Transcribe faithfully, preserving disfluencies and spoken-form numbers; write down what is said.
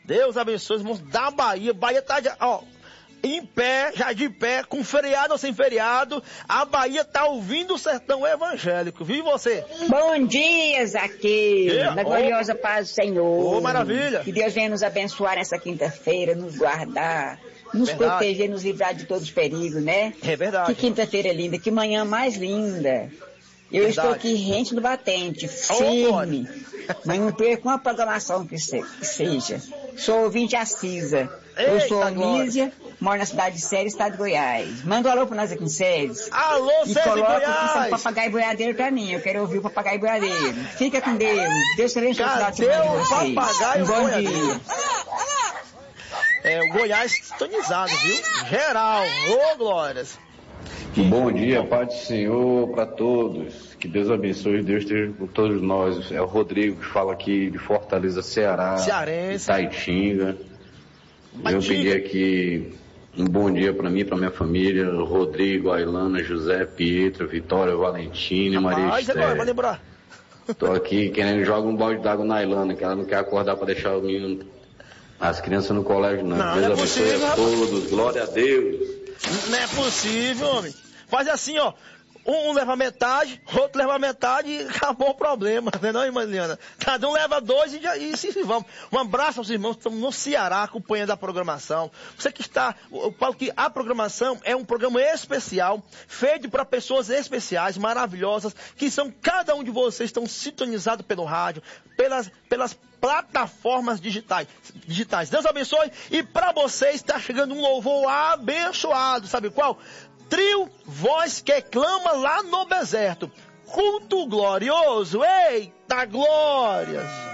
Deus abençoe os irmãos da Bahia. Bahia tá, ó, em pé, já de pé, com feriado ou sem feriado. A Bahia tá ouvindo o sertão evangélico, viu você? Bom dia, Zaqueu, Yeah. na gloriosa oh. paz do Senhor. Ô, oh, maravilha. Que Deus venha nos abençoar nessa quinta-feira, nos guardar, nos verdade. proteger, nos livrar de todos os perigos, né? É verdade. Que quinta-feira linda, que manhã mais linda. Eu verdade. estou aqui rente no batente, firme. Oh, mas não perco uma programação que, se, que seja. Sou ouvinte assísia. Eu sou Onísia, moro na cidade de Séries, estado de Goiás. Manda um alô pra nós aqui em Séries. Alô, e Séries coloca Goiás. o papagaio boiadeiro pra mim. Eu quero ouvir o papagaio boiadeiro. Fica com Deus. Deus te abençoe o final de semana de vocês. Papagaio um bom boiadeiro. dia. É, o Goiás sintonizado, viu? Geral. Ô, glórias. Bom dia, Pai do Senhor para todos. Que Deus abençoe, Deus esteja com todos nós. É o Rodrigo que fala aqui de Fortaleza, Ceará. Cearense. Itaitinga. Eu pedi aqui um bom dia para mim, para minha família, Rodrigo, Ailana, José, Pietro, Vitória, Valentina e Maria Esther. Vai lembrar. Tô aqui querendo jogar um balde d'água na Ailana, que ela não quer acordar para deixar o menino, as crianças no colégio, não. Não, Deus não é abençoe possível, a todos, glória a Deus. Não é possível, homem. Faz assim, ó. Um leva metade, outro leva metade e acabou o problema, não é não, irmã Liana? Cada um leva dois e, já, e se vamos. Um abraço aos irmãos que estão no Ceará acompanhando a programação. Você que está, eu falo que a programação é um programa especial, feito para pessoas especiais, maravilhosas, que são, cada um de vocês estão sintonizados pelo rádio, pelas, pelas plataformas digitais. digitais. Deus abençoe. E para vocês está chegando um louvor abençoado, sabe qual? Trio Voz que clama lá no deserto. Culto glorioso. Eita, glórias!